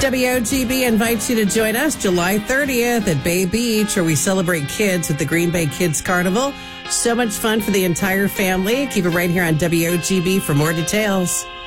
WOGB invites you to join us July 30th at Bay Beach, where we celebrate kids with the Green Bay Kids Carnival. So much fun for the entire family. Keep it right here on WOGB for more details.